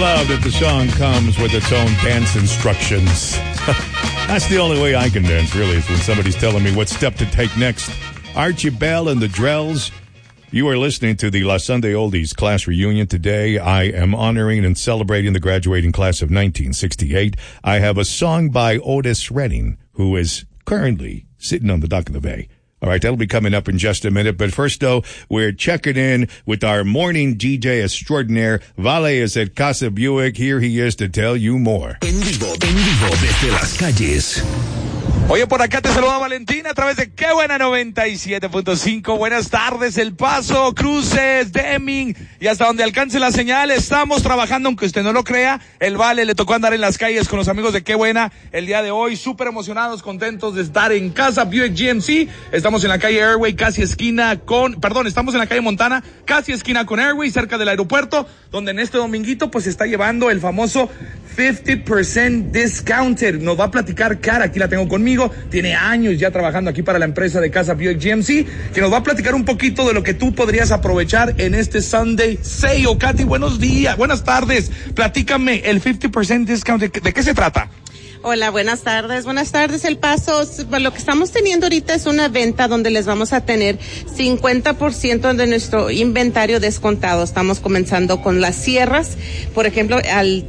love that the song comes with its own dance instructions. That's the only way I can dance, really, is when somebody's telling me what step to take next. Archie Bell and the Drells. You are listening to the La Sunday Oldies class reunion today. I am honoring and celebrating the graduating class of 1968. I have a song by Otis Redding, who is currently sitting on the dock of the bay. All right, that'll be coming up in just a minute. But first, though, we're checking in with our morning DJ extraordinaire. Vale is at Casa Buick. Here he is to tell you more. En vivo desde las calles. Oye, por acá te saluda Valentina a través de Qué Buena 97.5. Buenas tardes, El Paso, Cruces, Deming y hasta donde alcance la señal. Estamos trabajando, aunque usted no lo crea. El Vale le tocó andar en las calles con los amigos de Qué Buena el día de hoy. Súper emocionados, contentos de estar en Casa Buick GMC. Estamos en la calle Airway, estamos en la calle Montana, casi esquina con Airway, cerca del aeropuerto, donde en este dominguito pues se está llevando el famoso 50% discounted. Nos va a platicar Kat, aquí la tengo conmigo. Tiene años ya trabajando aquí para la empresa de Casa Buick GMC, que nos va a platicar un poquito de lo que tú podrías aprovechar en este Sunday Sale. Katy, buenos días, buenas tardes. Platícame el 50% discount, ¿de qué se trata? Hola, buenas tardes, El Paso. Lo que estamos teniendo ahorita es una venta donde les vamos a tener 50% de nuestro inventario descontado. Estamos comenzando con las sierras, por ejemplo, al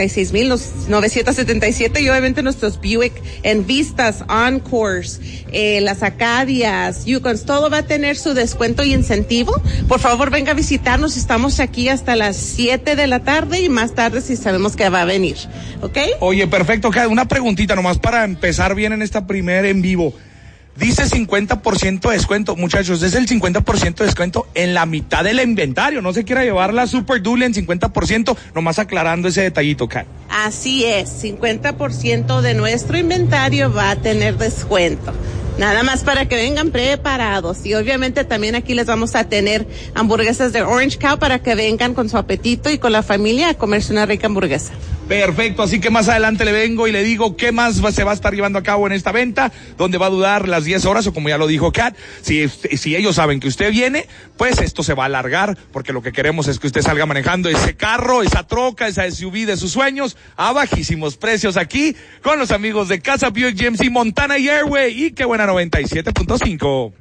36,977 y obviamente nuestros Buick en Vistas, Encores, las Acadias, Yukons, todo va a tener su descuento y incentivo. Por favor, venga a visitarnos. Estamos aquí hasta las 7 de la tarde y más tarde si sabemos que va a venir, ¿ok? Oye, perfecto, una preguntita nomás para empezar bien en esta primer en vivo. Dice 50% de descuento, muchachos, es el 50% de descuento en la mitad del inventario. No se quiera llevar la Super Dually en 50%, nomás aclarando ese detallito, Kat. Así es, 50% de nuestro inventario va a tener descuento. Nada más para que vengan preparados. Y obviamente también aquí les vamos a tener hamburguesas de Orange Cow para que vengan con su apetito y con la familia a comerse una rica hamburguesa. Perfecto, así que más adelante le vengo y le digo qué más se va a estar llevando a cabo en esta venta, donde va a durar las 10 horas, o como ya lo dijo Kat, si ellos saben que usted viene, pues esto se va a alargar, porque lo que queremos es que usted salga manejando ese carro, esa troca, esa SUV de sus sueños, a bajísimos precios aquí, con los amigos de Casa Buick GMC, Montana y Airway, y Qué Buena 97.5.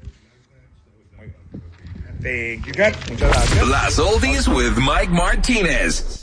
Thank you, Kat. Muchas gracias. Las Oldies with Mike Martinez.